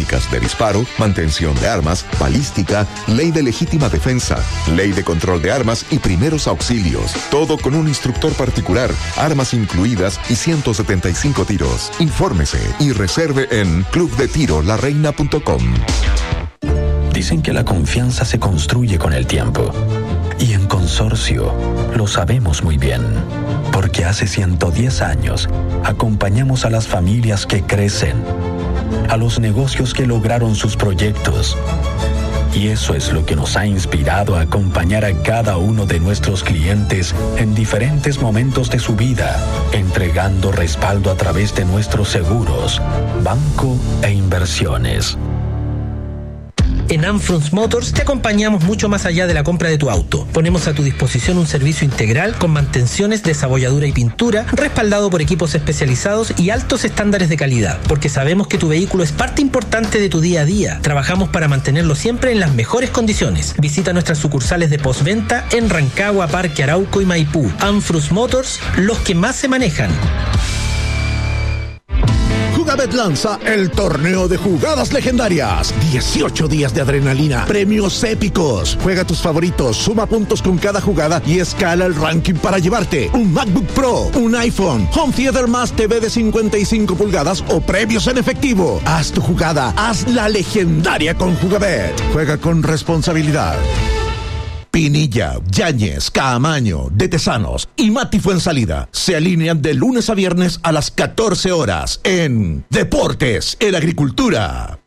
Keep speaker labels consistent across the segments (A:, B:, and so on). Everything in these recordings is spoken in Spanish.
A: técnicas de disparo, mantención de armas, balística, ley de legítima defensa, ley de control de armas y primeros auxilios. Todo con un instructor particular, armas incluidas y 175 tiros. Infórmese y reserve en clubdetirolareina.com.
B: Dicen que la confianza se construye con el tiempo. Y en Consorcio lo sabemos muy bien, porque hace 110 años acompañamos a las familias que crecen, a los negocios que lograron sus proyectos. Y eso es lo que nos ha inspirado a acompañar a cada uno de nuestros clientes en diferentes momentos de su vida, entregando respaldo a través de nuestros seguros, banco e inversiones.
C: En Anfrons Motors te acompañamos mucho más allá de la compra de tu auto. Ponemos a tu disposición un servicio integral con mantenciones, desabolladura y pintura, respaldado por equipos especializados y altos estándares de calidad, porque sabemos que tu vehículo es parte importante de tu día a día. Trabajamos para mantenerlo siempre en las mejores condiciones. Visita nuestras sucursales de postventa en Rancagua, Parque Arauco y Maipú. Anfrons Motors, los que más se manejan.
D: Jugabet lanza el torneo de jugadas legendarias. 18 días de adrenalina, premios épicos. Juega tus favoritos, suma puntos con cada jugada y escala el ranking para llevarte un MacBook Pro, un iPhone, Home Theater más TV de 55 pulgadas o premios en efectivo. Haz tu jugada, hazla legendaria con Jugabet. Juega con responsabilidad. Pinilla, Yáñez, Caamaño, De Tesanos y Mati Fuensalida se alinean de lunes a viernes a las 14 horas en Deportes en Agricultura.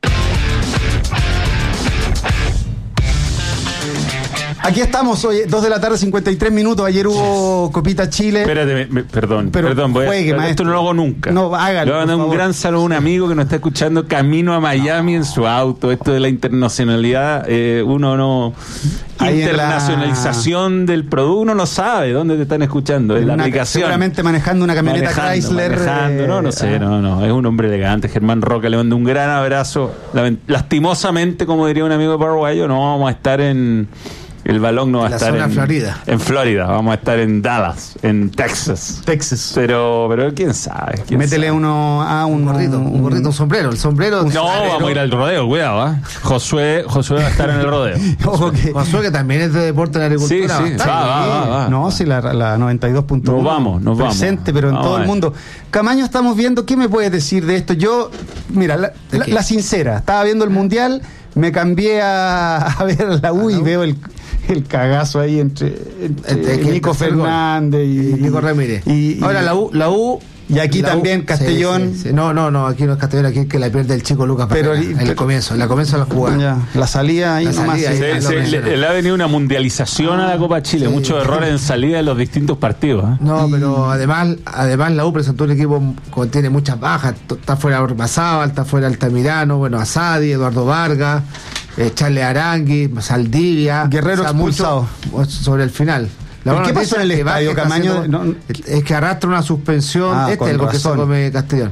E: Aquí estamos, hoy 2 de la tarde, 53 minutos. Ayer hubo Copita Chile.
F: Espérate, perdón,
E: juegue,
F: esto no lo hago nunca.
E: No, hágalo.
F: Le voy a mandar un gran saludo a un amigo que nos está escuchando camino a Miami en su auto. Esto de la internacionalidad, uno no... Internacionalización del producto, uno no sabe dónde te están escuchando. En la aplicación.
E: Seguramente manejando una camioneta Chrysler.
F: No sé. Es un hombre elegante. Germán Roca, le mando un gran abrazo. Lastimosamente, como diría un amigo paraguayo, no vamos a estar en... El balón no va a estar en Florida. En Florida, vamos a estar en Dallas, en Texas. Pero quién sabe.
E: Métele
F: sabe?
E: un gordito, un sombrero. El sombrero.
F: No, vamos a ir al rodeo, cuidado, ¿eh? Josué va a estar en el rodeo.
G: Josué, que también es de deporte en la agricultura.
F: Sí, va.
E: No, sí, la 92.1.
F: Nos vamos.
E: Presente, pero en todo el mundo. Camaño, estamos viendo, ¿qué me puedes decir de esto? Yo, mira, la sincera, estaba viendo el Mundial, me cambié a ver la U y veo el cagazo ahí entre Nico Fernández y
G: Nico Ramírez. Ahora la U
E: y aquí también Castellón.
G: Sí. No, aquí no es Castellón, aquí es que la pierde el chico Lucas. Pero en el comienzo de la jugada.
E: Ya, la salida ahí nomás.
F: Le ha venido una mundialización a la Copa Chile, muchos errores en salida de los distintos partidos.
G: No, pero además la U presentó un equipo que tiene muchas bajas. Está fuera Ormazábal, está fuera Altamirano, Asadi, Eduardo Vargas, Charles Arangui, Saldivia,
E: Guerrero expulsado
G: sobre el final.
E: ¿Qué pasó en el estadio, Camaño?
G: Es que arrastra una suspensión.
E: Es
G: algo que se come Castellón.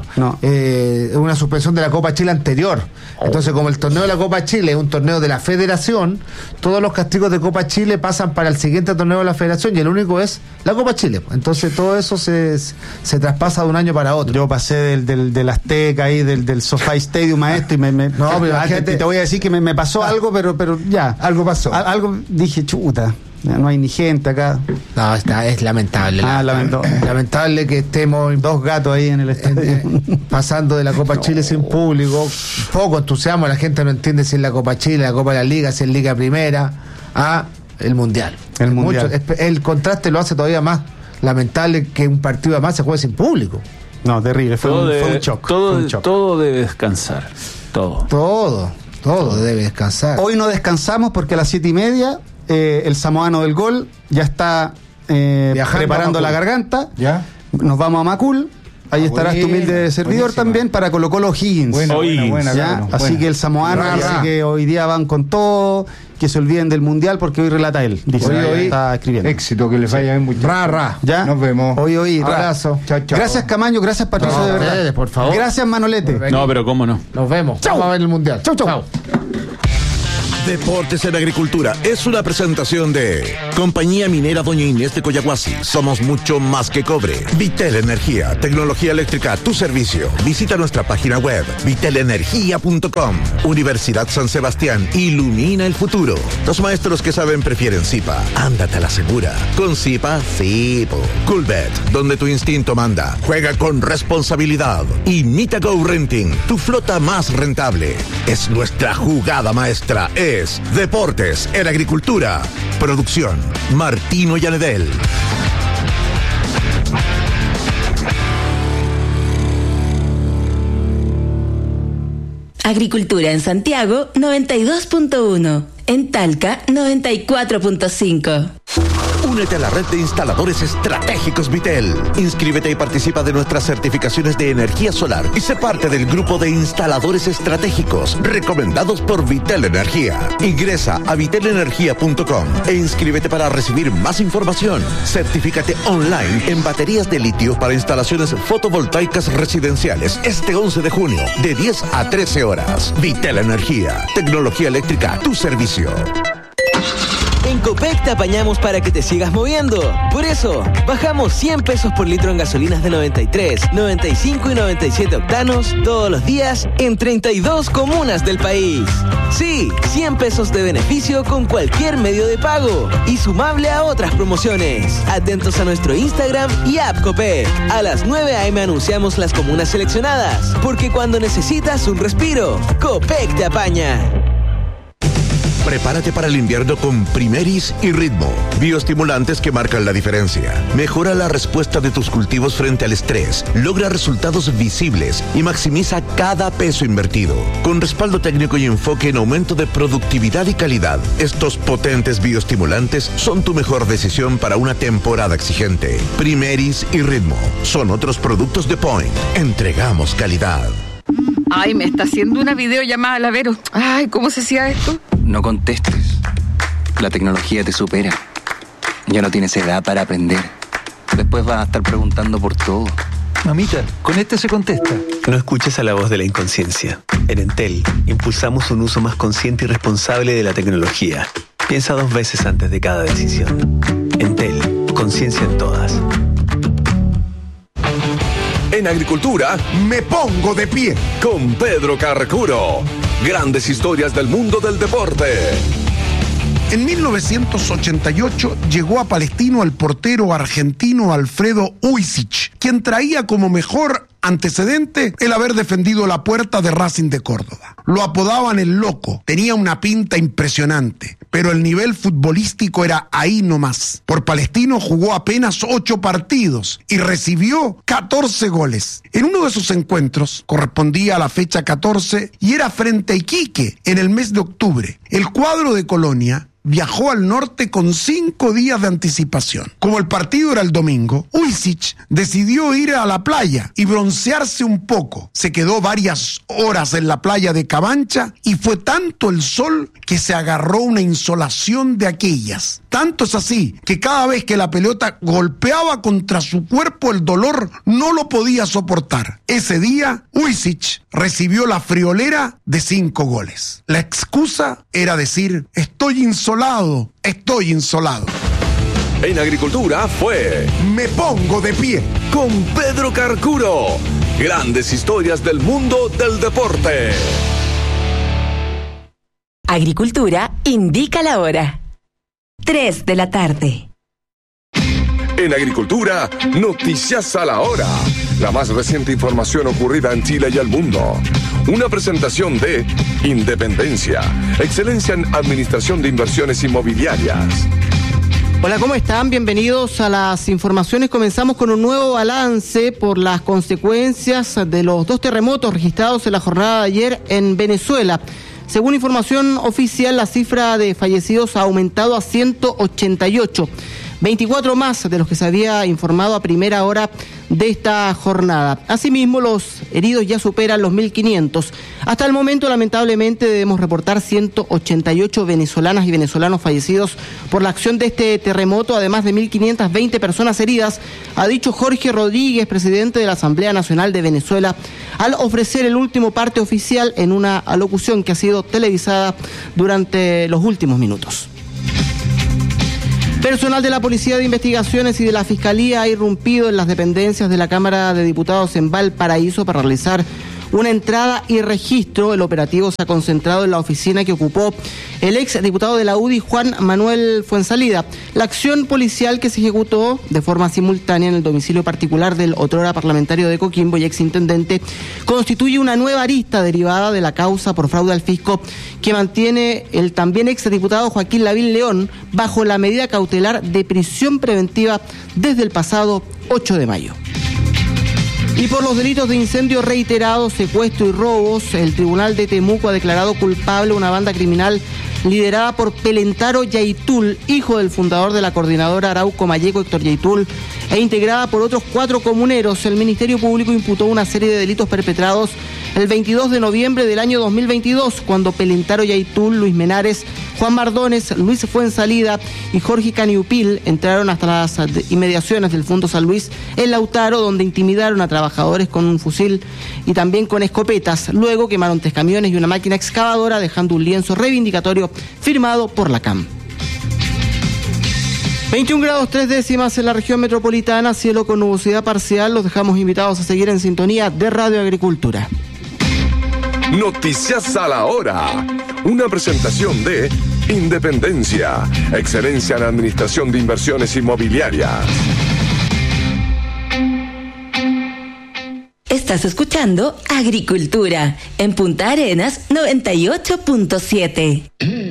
G: Una suspensión de la Copa Chile anterior. Entonces, como el torneo de la Copa Chile es un torneo de la Federación, todos los castigos de Copa Chile pasan para el siguiente torneo de la Federación y el único es la Copa Chile. Entonces, todo eso se traspasa de un año para otro.
E: Yo pasé del Azteca ahí, del SoFi Stadium a esto y te voy a decir que me pasó algo, pero ya.
G: Algo pasó.
E: Algo dije, chuta. No hay ni gente acá.
G: No, es lamentable. Lamentable que estemos
E: 2 gatos ahí en el estadio
G: pasando de la Copa Chile sin público, poco entusiasmo, la gente no entiende si es la Copa Chile, la Copa de la Liga, si es Liga Primera, a el Mundial. El contraste lo hace todavía más lamentable que un partido más se juegue sin público.
E: No, terrible, fue un shock.
F: Todo debe descansar.
G: Todo debe descansar.
E: Hoy no descansamos porque a las 7:30 el samoano del gol ya está preparando la garganta. ¿Ya? Nos vamos a Macul. Ahí estará tu humilde servidor también para Colo-Colo O'Higgins. Buena, así que el samoano dice que hoy día van con todo, que se olviden del Mundial porque hoy relata él. Dice, hoy está escribiendo.
H: Éxito, que les vaya bien mucho.
E: ¿Ya?
H: Nos vemos.
E: Hoy.
G: Abrazo.
E: Chao. Gracias, Camaño. Gracias, Patricio, de verdad.
G: Por favor.
E: Gracias, Manolete.
F: No, pero cómo no.
G: Nos vemos.
E: Chau.
G: Vamos a ver el Mundial.
E: Chau.
D: Deportes en Agricultura es una presentación de Compañía Minera Doña Inés de Coyahuasi. Somos mucho más que cobre. Vitel Energía, tecnología eléctrica a tu servicio. Visita nuestra página web vitelenergia.com. Universidad San Sebastián, ilumina el futuro. Los maestros que saben prefieren Zipa. Ándate a la segura. Con Zipa, sí. Coolbet, donde tu instinto manda. Juega con responsabilidad. Y Mitago Renting, tu flota más rentable. Es nuestra jugada maestra. Es Deportes en Agricultura. Producción Martino Yanedel.
H: Agricultura en Santiago 92.1, en Talca 94.5.
D: Únete a la red de instaladores estratégicos Vitel. Inscríbete y participa de nuestras certificaciones de energía solar y sé parte del grupo de instaladores estratégicos recomendados por Vitel Energía. Ingresa a vitelenergia.com e inscríbete para recibir más información. Certifícate online en baterías de litio para instalaciones fotovoltaicas residenciales este 11 de junio de 10 a 13 horas. Vitel Energía, tecnología eléctrica a tu servicio.
I: En Copec te apañamos para que te sigas moviendo. Por eso, bajamos 100 pesos por litro en gasolinas de 93, 95 y 97 octanos todos los días en 32 comunas del país. Sí, 100 pesos de beneficio con cualquier medio de pago y sumable a otras promociones. Atentos a nuestro Instagram y app Copec. A las 9 a.m. anunciamos las comunas seleccionadas, porque cuando necesitas un respiro, Copec te apaña.
D: Prepárate para el invierno con Primeris y Ritmo, bioestimulantes que marcan la diferencia. Mejora la respuesta de tus cultivos frente al estrés, logra resultados visibles y maximiza cada peso invertido. Con respaldo técnico y enfoque en aumento de productividad y calidad, estos potentes bioestimulantes son tu mejor decisión para una temporada exigente. Primeris y Ritmo son otros productos de Point. Entregamos calidad.
J: Ay, me está haciendo una videollamada la Vero. Ay, ¿cómo se hacía esto?
K: No contestes. La tecnología te supera. Ya no tienes edad para aprender. Después vas a estar preguntando por todo.
L: Mamita, con este se contesta.
M: No escuches a la voz de la inconsciencia. En Entel, impulsamos un uso más consciente y responsable de la tecnología. Piensa 2 veces antes de cada decisión. Entel, conciencia en todas.
N: En Agricultura, me pongo de pie con Pedro Carcuro. Grandes historias del mundo del deporte.
O: En 1988 llegó a Palestino el portero argentino Alfredo Uisic, quien traía como mejor antecedente el haber defendido la puerta de Racing de Córdoba. Lo apodaban el Loco, tenía una pinta impresionante, pero el nivel futbolístico era ahí nomás. Por Palestino jugó apenas 8 partidos y recibió 14 goles. En uno de sus encuentros, correspondía a la fecha 14 y era frente a Iquique en el mes de octubre. El cuadro de Colonia viajó al norte con 5 días de anticipación. Como el partido era el domingo, Uisic decidió ir a la playa y broncearse un poco. Se quedó varias horas en la playa de Cabancha y fue tanto el sol que se agarró una insolación de aquellas. Tanto es así que cada vez que la pelota golpeaba contra su cuerpo, el dolor no lo podía soportar. Ese día, Uisic recibió la friolera de 5 goles. La excusa era decir: estoy insolado.
N: En Agricultura fue Me Pongo de Pie con Pedro Carcuro. Grandes historias del mundo del deporte.
H: Agricultura indica la hora. 3 de la tarde.
N: En Agricultura, noticias a la hora. La más reciente información ocurrida en Chile y el mundo. Una presentación de Independencia, excelencia en administración de inversiones inmobiliarias.
P: Hola, ¿cómo están? Bienvenidos a las informaciones. Comenzamos con un nuevo balance por las consecuencias de los 2 terremotos registrados en la jornada de ayer en Venezuela. Según información oficial, la cifra de fallecidos ha aumentado a 188. 24 más de los que se había informado a primera hora de esta jornada. Asimismo, los heridos ya superan los 1.500. Hasta el momento, lamentablemente, debemos reportar 188 venezolanas y venezolanos fallecidos por la acción de este terremoto, además de 1.520 personas heridas, ha dicho Jorge Rodríguez, presidente de la Asamblea Nacional de Venezuela, al ofrecer el último parte oficial en una alocución que ha sido televisada durante los últimos minutos. Personal de la Policía de Investigaciones y de la Fiscalía ha irrumpido en las dependencias de la Cámara de Diputados en Valparaíso para realizar una entrada y registro. El operativo se ha concentrado en la oficina que ocupó el ex diputado de la UDI, Juan Manuel Fuenzalida. La acción policial que se ejecutó de forma simultánea en el domicilio particular del otrora parlamentario de Coquimbo y exintendente constituye una nueva arista derivada de la causa por fraude al fisco que mantiene el también ex diputado Joaquín Lavín León bajo la medida cautelar de prisión preventiva desde el pasado 8 de mayo. Y por los delitos de incendio reiterado, secuestro y robos, el Tribunal de Temuco ha declarado culpable a una banda criminal liderada por Pelentaro Yaitul, hijo del fundador de la coordinadora Arauco Mayeco, Héctor Yaitul, e integrada por otros 4 comuneros. El Ministerio Público imputó una serie de delitos perpetrados el 22 de noviembre del año 2022, cuando Pelentaro Yaitul, Luis Menares, Juan Mardones, Luis Fuenzalida y Jorge Caniupil entraron hasta las inmediaciones del Fondo San Luis en Lautaro, donde intimidaron a trabajadores con un fusil y también con escopetas. Luego quemaron 3 camiones y una máquina excavadora, dejando un lienzo reivindicatorio firmado por la CAM. 21 grados 3 décimas en la región metropolitana, cielo con nubosidad parcial. Los dejamos invitados a seguir en sintonía de Radio Agricultura.
N: Noticias a la hora. Una presentación de Independencia, excelencia en administración de inversiones inmobiliarias.
H: Estás escuchando Agricultura en Punta Arenas 98.7.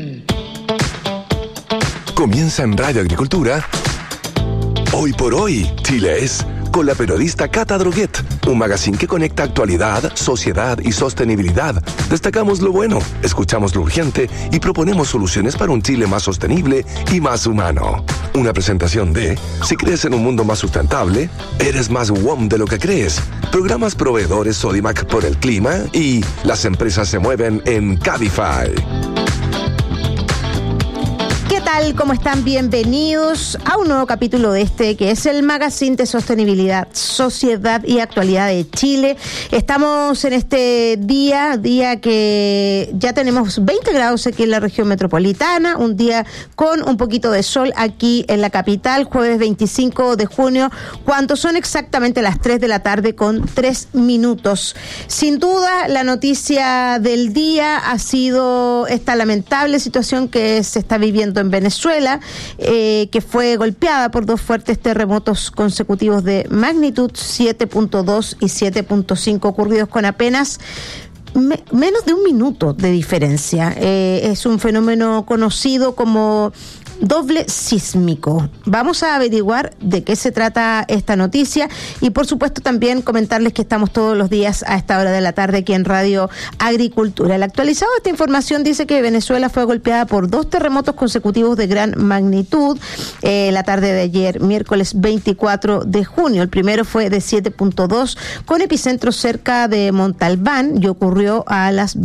N: Comienza en Radio Agricultura. Hoy por hoy, Chile es, con la periodista Cata Droguet, un magazine que conecta actualidad, sociedad y sostenibilidad. Destacamos lo bueno, escuchamos lo urgente y proponemos soluciones para un Chile más sostenible y más humano. Una presentación de, si crees en un mundo más sustentable, eres más WOM de lo que crees. Programas proveedores Sodimac por el clima y las empresas se mueven en Cabify.
Q: ¿Qué tal? ¿Cómo están? Bienvenidos a un nuevo capítulo de que es el Magazine de Sostenibilidad, Sociedad y Actualidad de Chile. Estamos en este día que ya tenemos 20 grados aquí en la región metropolitana, un día con un poquito de sol aquí en la capital, jueves 25 de junio, cuando son exactamente las 3 de la tarde con 3 minutos. Sin duda, la noticia del día ha sido esta lamentable situación que se está viviendo en Venezuela, que fue golpeada por 2 fuertes terremotos consecutivos de magnitud 7.2 y 7.5 ocurridos con apenas menos de un minuto de diferencia. Es un fenómeno conocido como doble sísmico. Vamos a averiguar de qué se trata esta noticia y por supuesto también comentarles que estamos todos los días a esta hora de la tarde aquí en Radio Agricultura. El actualizado de esta información dice que Venezuela fue golpeada por 2 terremotos consecutivos de gran magnitud la tarde de ayer, miércoles 24 de junio. El primero fue de 7.2 con epicentro cerca de Montalbán y ocurrió a las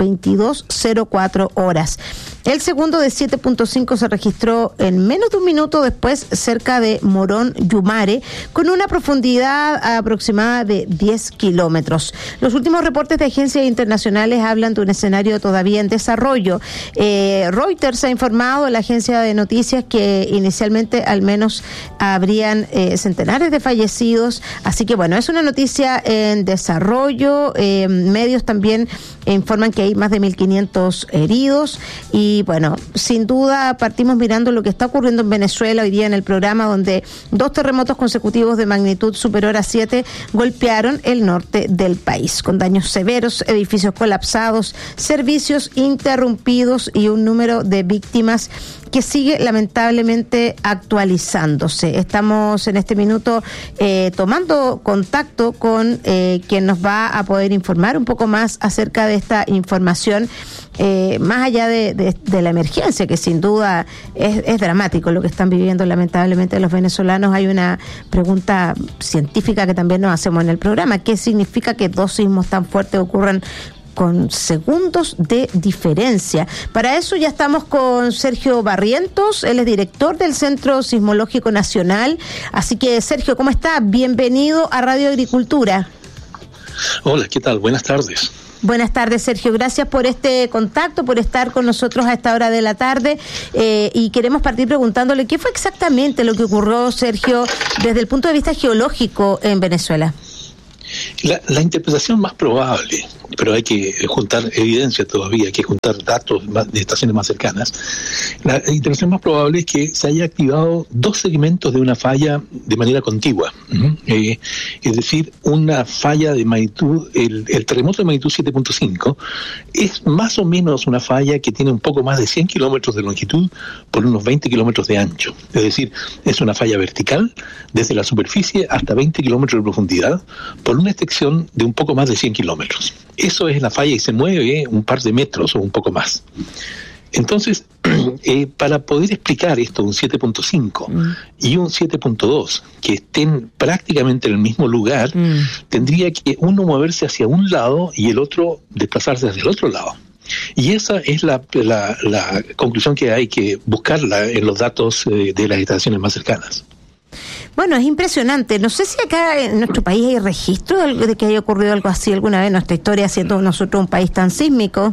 Q: 22:04 horas. El segundo de 7.5 se registró en menos de un minuto después cerca de Morón Yumare, con una profundidad aproximada de 10 kilómetros. Los últimos reportes de agencias internacionales hablan de un escenario todavía en desarrollo. Reuters ha informado, la agencia de noticias, que inicialmente al menos habrían centenares de fallecidos. Así que bueno, es una noticia en desarrollo. Medios también informan que hay más de 1.500 heridos. Y bueno, sin duda partimos mirando lo que está ocurriendo en Venezuela hoy día en el programa, donde 2 terremotos consecutivos de magnitud superior a 7 golpearon el norte del país, con daños severos, edificios colapsados, servicios interrumpidos y un número de víctimas que sigue lamentablemente actualizándose. Estamos en este minuto tomando contacto con quien nos va a poder informar un poco más acerca de esta información, más allá de la emergencia, que sin duda es dramático lo que están viviendo lamentablemente los venezolanos. Hay una pregunta científica que también nos hacemos en el programa: ¿qué significa que dos sismos tan fuertes ocurran con segundos de diferencia? Para eso ya estamos con Sergio Barrientos, él es director del Centro Sismológico Nacional. Así que, Sergio, ¿cómo está? Bienvenido a Radio Agricultura.
R: Hola, ¿qué tal? Buenas tardes.
Q: Buenas tardes, Sergio. Gracias por este contacto, por estar con nosotros a esta hora de la tarde. Y queremos partir preguntándole qué fue exactamente lo que ocurrió, Sergio, desde el punto de vista geológico en Venezuela.
R: La interpretación más probable, pero hay que juntar evidencia todavía, hay que juntar datos de estaciones más cercanas. La interpretación más probable es que se haya activado dos segmentos de una falla de manera contigua. Es decir, una falla de magnitud, el terremoto de magnitud 7.5 es más o menos una falla que tiene un poco más de 100 kilómetros de longitud por unos 20 kilómetros de ancho. Es decir, es una falla vertical desde la superficie hasta 20 kilómetros de profundidad por una extensión de un poco más de 100 kilómetros. Eso es la falla y se mueve un par de metros o un poco más. Entonces, para poder explicar esto, un 7.5 y un 7.2, que estén prácticamente en el mismo lugar, tendría que uno moverse hacia un lado y el otro desplazarse hacia el otro lado. Y esa es la conclusión que hay que buscarla en los datos de las estaciones más cercanas.
Q: Bueno, es impresionante. No sé si acá en nuestro país hay registro de que haya ocurrido algo así alguna vez en nuestra historia, siendo nosotros un país tan sísmico.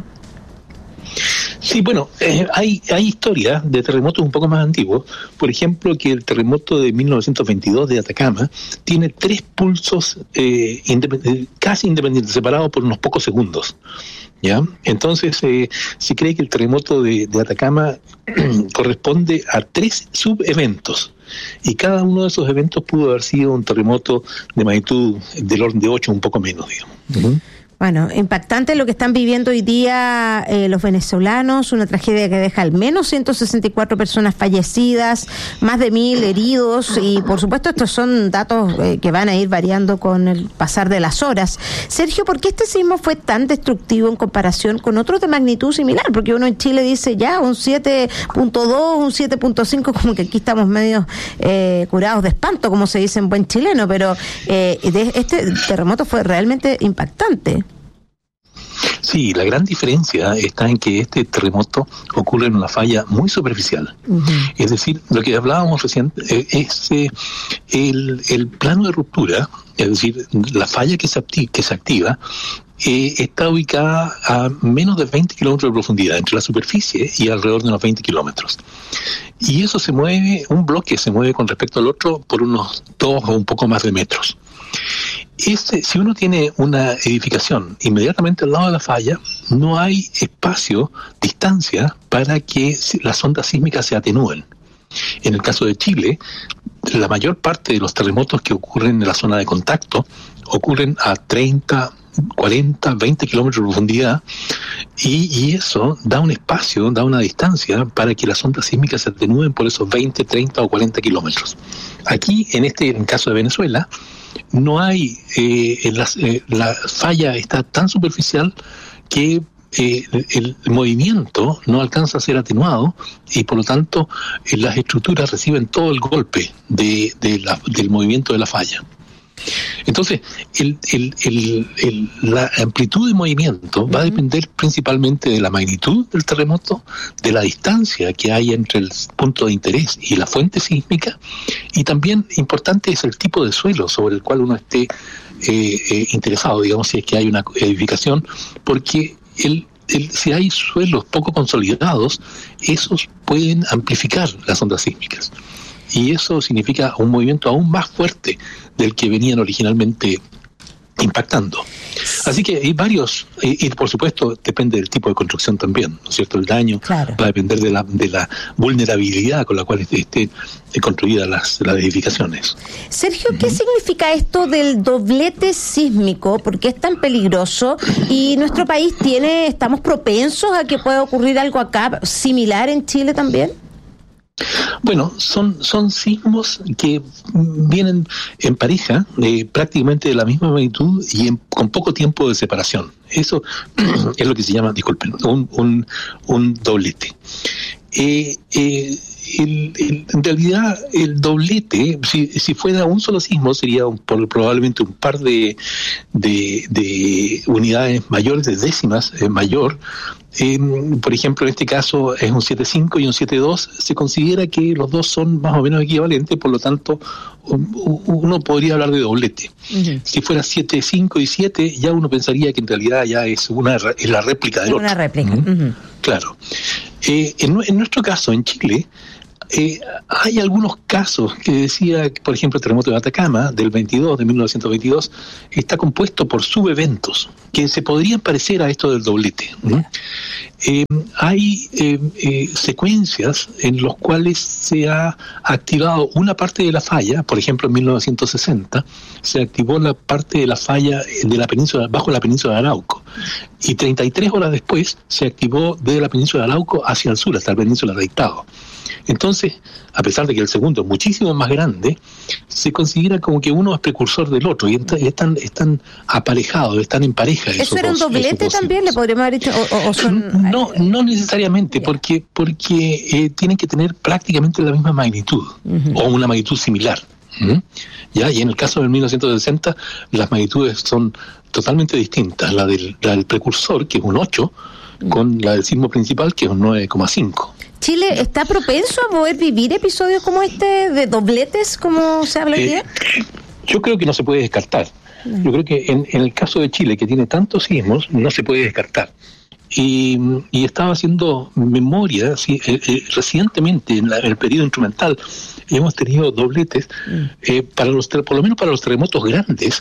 R: Sí, bueno, hay historias de terremotos un poco más antiguos. Por ejemplo, que el terremoto de 1922 de Atacama tiene 3 pulsos casi independientes, separados por unos pocos segundos. ¿Ya? Entonces, se cree que el terremoto de Atacama corresponde a 3 subeventos. Y cada uno de esos eventos pudo haber sido un terremoto de magnitud del orden de 8, un poco menos, digamos.
Q: Bueno, impactante lo que están viviendo hoy día los venezolanos, una tragedia que deja al menos 164 personas fallecidas, más de 1.000 heridos, y por supuesto estos son datos que van a ir variando con el pasar de las horas. Sergio, ¿por qué este sismo fue tan destructivo en comparación con otros de magnitud similar? Porque uno en Chile dice ya un 7.2, un 7.5, como que aquí estamos medio curados de espanto, como se dice en buen chileno, pero este terremoto fue realmente impactante.
R: Sí, la gran diferencia está en que este terremoto ocurre en una falla muy superficial. Es decir, lo que hablábamos recién es el plano de ruptura, es decir, la falla que se activa está ubicada a menos de 20 kilómetros de profundidad entre la superficie y alrededor de unos 20 kilómetros. Y eso se mueve, un bloque se mueve con respecto al otro por unos 2 o un poco más de metros. Si uno tiene una edificación inmediatamente al lado de la falla, no hay espacio, distancia, para que las ondas sísmicas se atenúen. En el caso de Chile, la mayor parte de los terremotos que ocurren en la zona de contacto ocurren a 30, 40, 20 kilómetros de profundidad, y eso da un espacio, da una distancia para que las ondas sísmicas se atenúen por esos 20, 30 o 40 kilómetros. Aquí, en el caso de Venezuela, no hay, la falla está tan superficial que el movimiento no alcanza a ser atenuado, y por lo tanto las estructuras reciben todo el golpe del movimiento de la falla. Entonces, la amplitud de movimiento va a depender principalmente de la magnitud del terremoto, de la distancia que hay entre el punto de interés y la fuente sísmica, y también importante es el tipo de suelo sobre el cual uno esté interesado, digamos, si es que hay una edificación, porque si hay suelos poco consolidados, esos pueden amplificar las ondas sísmicas. Y eso significa un movimiento aún más fuerte del que venían originalmente impactando. Así que hay varios, y por supuesto depende del tipo de construcción también, ¿no es cierto? El daño va a depender de la vulnerabilidad con la cual estén construidas las edificaciones.
Q: Sergio, ¿qué significa esto del doblete sísmico? ¿Por qué es tan peligroso? ¿Y nuestro país estamos propensos a que pueda ocurrir algo acá similar en Chile también?
R: Bueno, son sismos que vienen en pareja, prácticamente de la misma magnitud y con poco tiempo de separación. Eso es lo que se llama, disculpen, un doblete. En realidad, el doblete, si fuera un solo sismo, sería probablemente un par de unidades mayores, de décimas mayor. Por ejemplo, en este caso es un 7.5 y un 7.2. Se considera que los dos son más o menos equivalentes, por lo tanto, uno podría hablar de doblete. Uh-huh. Si fuera 7.5 y 7, ya uno pensaría que en realidad ya es la réplica del otro.
Q: Una réplica.
R: Uh-huh. Uh-huh. Claro. En nuestro caso, en Chile, hay algunos casos que decía, por ejemplo, el terremoto de Atacama de 1922, está compuesto por subeventos que se podrían parecer a esto del doblete. Hay secuencias en los cuales se ha activado una parte de la falla. Por ejemplo, en 1960 se activó la parte de la falla de la península, bajo la península de Arauco, y 33 horas después se activó desde la península de Arauco hacia el sur, hasta la península de Reitado. Entonces, a pesar de que el segundo es muchísimo más grande, se considera como que uno es precursor del otro y están aparejados, están en pareja.
Q: ¿Eso era un doblete también? ¿Le podríamos haber dicho? ¿O son...
R: No necesariamente, porque tienen que tener prácticamente la misma magnitud, uh-huh, o una magnitud similar. ¿Ya? Y en el caso del 1960, las magnitudes son totalmente distintas. La del precursor, que es un 8, con la del sismo principal, que es un 9,5.
Q: ¿Chile está propenso a poder vivir episodios como este, de dobletes, como se habla hoy día?
R: Yo creo que no se puede descartar. Yo creo que en el caso de Chile, que tiene tantos sismos, no se puede descartar. Y estaba haciendo memoria, recientemente, en el periodo instrumental, hemos tenido dobletes, por lo menos para los terremotos grandes.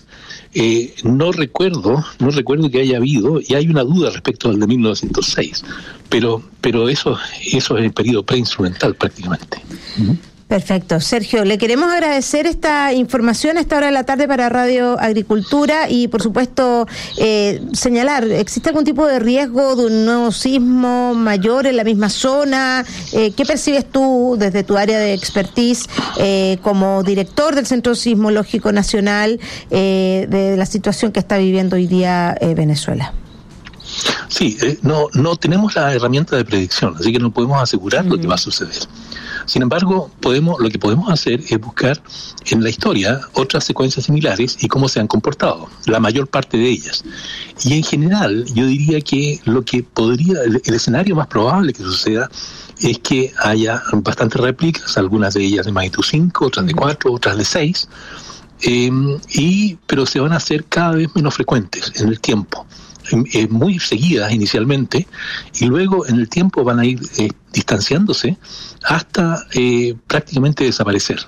R: No recuerdo que haya habido, y hay una duda respecto al de 1906, pero eso es el periodo preinstrumental prácticamente.
Q: Perfecto. Sergio, le queremos agradecer esta información a esta hora de la tarde para Radio Agricultura y, por supuesto, señalar, ¿existe algún tipo de riesgo de un nuevo sismo mayor en la misma zona? ¿Qué percibes tú desde tu área de expertise como director del Centro Sismológico Nacional de la situación que está viviendo hoy día Venezuela?
R: Sí, no tenemos la herramienta de predicción, así que no podemos asegurar lo que va a suceder. Sin embargo, lo que podemos hacer es buscar en la historia otras secuencias similares y cómo se han comportado, la mayor parte de ellas. Y en general, yo diría que el escenario más probable que suceda es que haya bastantes réplicas, algunas de ellas de magnitud 5, otras de 4, otras de 6, pero se van a hacer cada vez menos frecuentes en el tiempo. Muy seguidas inicialmente, y luego en el tiempo van a ir distanciándose hasta prácticamente desaparecer.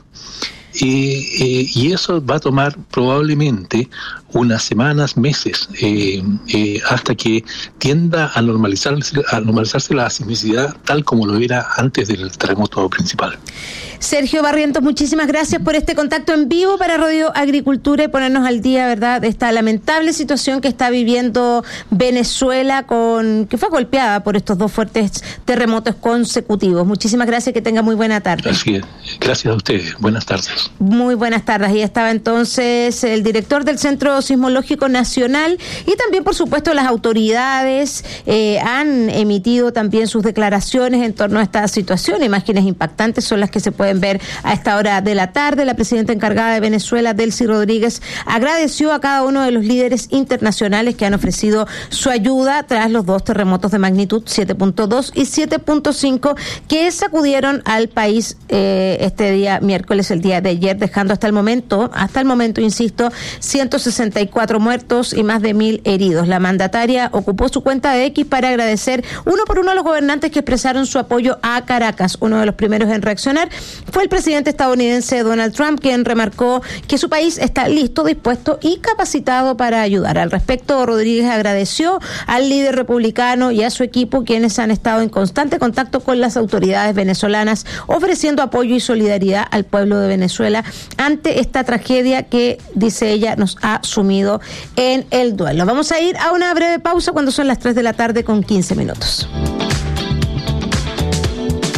R: Y eso va a tomar probablemente unas semanas, meses, hasta que tienda a normalizarse la sismicidad tal como lo era antes del terremoto principal.
Q: Sergio Barrientos, muchísimas gracias por este contacto en vivo para Radio Agricultura y ponernos al día, ¿verdad?, de esta lamentable situación que está viviendo Venezuela, que fue golpeada por estos dos fuertes terremotos consecutivos. Muchísimas gracias, que tenga muy buena tarde.
R: Así es. Gracias a ustedes. Buenas tardes.
Q: Muy buenas tardes. Y estaba entonces el director del Centro Sismológico Nacional y también, por supuesto, las autoridades han emitido también sus declaraciones en torno a esta situación. Imágenes impactantes son las que se pueden ver a esta hora de la tarde. La presidenta encargada de Venezuela, Delcy Rodríguez, agradeció a cada uno de los líderes internacionales que han ofrecido su ayuda tras los dos terremotos de magnitud 7.2 y 7.5 que sacudieron al país este día miércoles, el día de ayer, dejando hasta el momento, insisto, 164 muertos y más de 1.000 heridos. La mandataria ocupó su cuenta de X para agradecer uno por uno a los gobernantes que expresaron su apoyo a Caracas. Uno de los primeros en reaccionar fue el presidente estadounidense Donald Trump, quien remarcó que su país está listo, dispuesto y capacitado para ayudar. Al respecto, Rodríguez agradeció al líder republicano y a su equipo, quienes han estado en constante contacto con las autoridades venezolanas, ofreciendo apoyo y solidaridad al pueblo de Venezuela ante esta tragedia que, dice ella, nos ha sumido en el duelo. Vamos a ir a una breve pausa cuando son las 3 de la tarde con 15 minutos.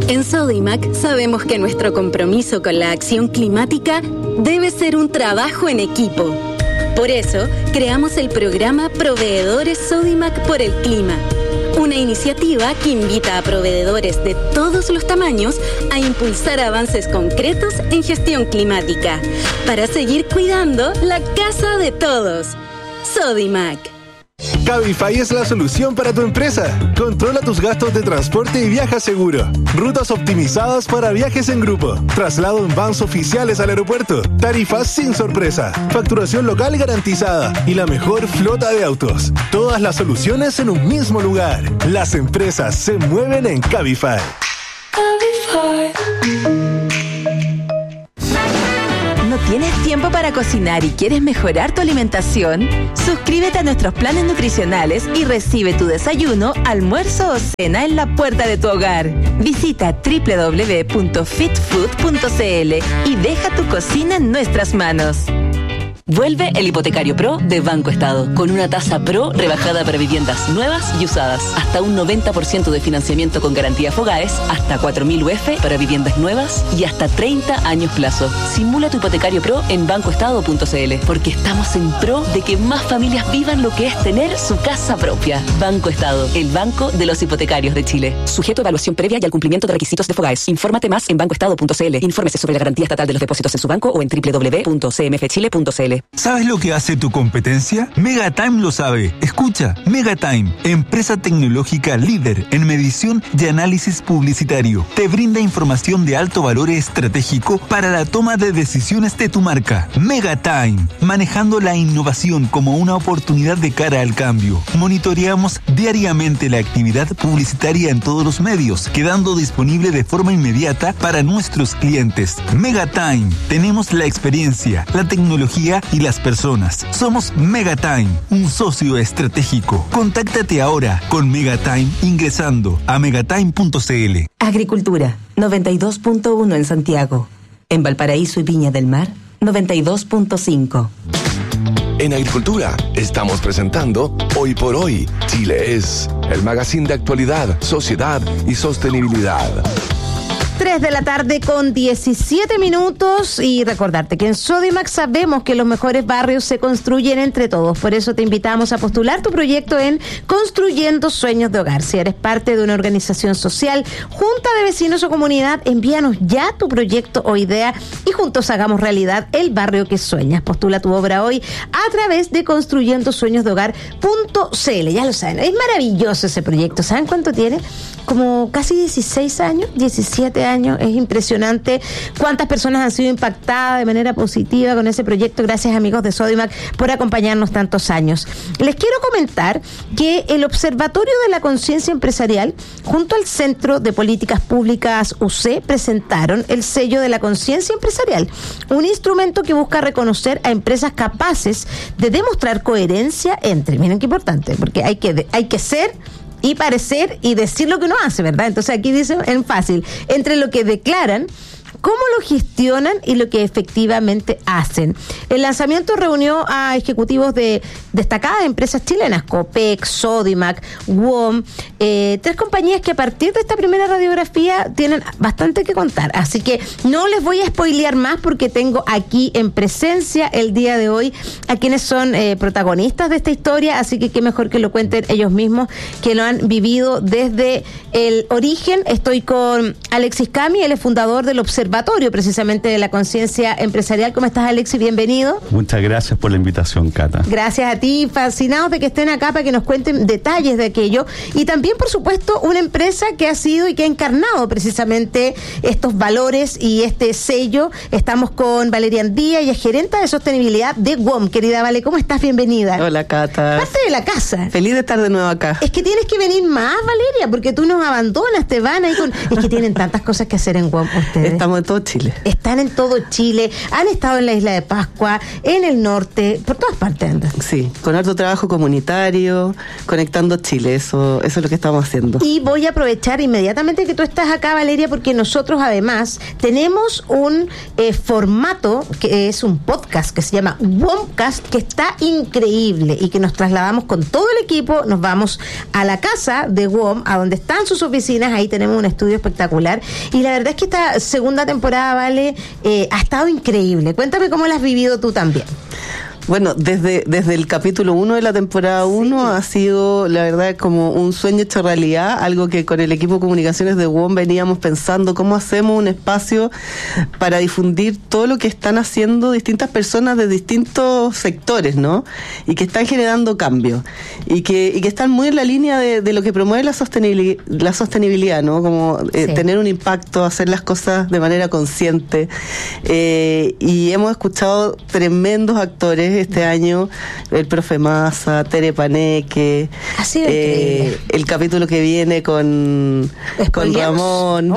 S: En Sodimac sabemos que nuestro compromiso con la acción climática debe ser un trabajo en equipo. Por eso, creamos el programa Proveedores Sodimac por el Clima, una iniciativa que invita a proveedores de todos los tamaños a impulsar avances concretos en gestión climática para seguir cuidando la casa de todos. Sodimac.
T: Cabify es la solución para tu empresa. Controla tus gastos de transporte y viaja seguro. Rutas optimizadas para viajes en grupo. Traslado en vans oficiales al aeropuerto. Tarifas sin sorpresa. Facturación local garantizada. Y la mejor flota de autos. Todas las soluciones en un mismo lugar. Las empresas se mueven en Cabify.
H: ¿No tienes tiempo para cocinar y quieres mejorar tu alimentación? Suscríbete a nuestros planes nutricionales y recibe tu desayuno, almuerzo o cena en la puerta de tu hogar. Visita www.fitfood.cl y deja tu cocina en nuestras manos. Vuelve el Hipotecario Pro de Banco Estado, con una tasa Pro rebajada para viviendas nuevas y usadas. Hasta un 90% de financiamiento con garantía Fogaes, hasta 4.000 UF para viviendas nuevas y hasta 30 años plazo. Simula tu Hipotecario Pro en bancoestado.cl, porque estamos en pro de que más familias vivan lo que es tener su casa propia. Banco Estado, el banco de los hipotecarios de Chile. Sujeto a evaluación previa y al cumplimiento de requisitos de Fogaes. Infórmate más en bancoestado.cl. Infórmese sobre la garantía estatal de los depósitos en su banco o en www.cmfchile.cl.
U: ¿Sabes lo que hace tu competencia? Megatime lo sabe. Escucha, Megatime, empresa tecnológica líder en medición y análisis publicitario. Te brinda información de alto valor estratégico para la toma de decisiones de tu marca. Megatime, manejando la innovación como una oportunidad de cara al cambio. Monitoreamos diariamente la actividad publicitaria en todos los medios, quedando disponible de forma inmediata para nuestros clientes. Megatime, tenemos la experiencia, la tecnología y las personas. Somos Megatime, un socio estratégico. Contáctate ahora con Megatime ingresando a megatime.cl.
H: Agricultura, 92.1 en Santiago. En Valparaíso y Viña del Mar, 92.5.
N: En Agricultura estamos presentando Hoy por Hoy, Chile es, el magazine de actualidad, sociedad y sostenibilidad.
Q: 3 de la tarde con 17 minutos y recordarte que en Sodimac sabemos que los mejores barrios se construyen entre todos. Por eso te invitamos a postular tu proyecto en Construyendo Sueños de Hogar. Si eres parte de una organización social, junta de vecinos o comunidad, envíanos ya tu proyecto o idea y juntos hagamos realidad el barrio que sueñas. Postula tu obra hoy a través de construyendosueñosdehogar.cl. Ya lo saben, es maravilloso ese proyecto. ¿Saben cuánto tiene? Como casi 16 años, 17 años. Es impresionante cuántas personas han sido impactadas de manera positiva con ese proyecto. Gracias, amigos de Sodimac, por acompañarnos tantos años. Les quiero comentar que el Observatorio de la Conciencia Empresarial, junto al Centro de Políticas Públicas UC, presentaron el sello de la conciencia empresarial, un instrumento que busca reconocer a empresas capaces de demostrar coherencia entre, miren qué importante, porque hay que ser y parecer y decir lo que uno hace, ¿verdad? Entonces aquí dice en fácil, entre lo que declaran, cómo lo gestionan y lo que efectivamente hacen. El lanzamiento reunió a ejecutivos de destacadas empresas chilenas, Copec, Sodimac, WOM, 3 compañías que a partir de esta primera radiografía tienen bastante que contar. Así que no les voy a spoilear más porque tengo aquí en presencia el día de hoy a quienes son protagonistas de esta historia, así que qué mejor que lo cuenten ellos mismos, que lo han vivido desde el origen. Estoy con Alexis Cami, él es fundador del Observatorio precisamente de la conciencia empresarial. ¿Cómo estás, Alexis? Bienvenido.
V: Muchas gracias por la invitación, Cata.
Q: Gracias a ti, fascinados de que estén acá para que nos cuenten detalles de aquello. Y también, por supuesto, una empresa que ha sido y que ha encarnado precisamente estos valores y este sello. Estamos con Valeria Andía, ella es gerente de sostenibilidad de WOM. Querida Vale, ¿cómo estás? Bienvenida.
W: Hola, Cata.
Q: Parte de la casa.
W: Feliz de estar de nuevo acá.
Q: Es que tienes que venir más, Valeria, porque tú nos abandonas, te van ahí con... Es que tienen tantas cosas que hacer en WOM ustedes.
W: Estamos
A: todo Chile.
Q: Están en todo Chile, han estado en la Isla de Pascua, en el norte, por todas partes andan.
A: Sí, con harto trabajo comunitario, conectando Chile, eso es lo que estamos haciendo.
Q: Y voy a aprovechar inmediatamente que tú estás acá, Valeria, porque nosotros además tenemos un formato que es un podcast que se llama WOMcast, que está increíble y que nos trasladamos con todo el equipo, nos vamos a la casa de WOM, a donde están sus oficinas, ahí tenemos un estudio espectacular y la verdad es que esta segunda temporada, Vale, ha estado increíble. Cuéntame cómo la has vivido tú también.
A: Bueno, desde el capítulo 1 de la temporada 1 ha sido, la verdad, como un sueño hecho realidad, algo que con el equipo de comunicaciones de WOM veníamos pensando, cómo hacemos un espacio para difundir todo lo que están haciendo distintas personas de distintos sectores, ¿no? Y que están generando cambios, y que están muy en la línea de lo que promueve la sostenibilidad, ¿no? Como tener un impacto, hacer las cosas de manera consciente, y hemos escuchado tremendos actores este año, el profe Massa, Tere Paneque, el capítulo que viene con Ramón.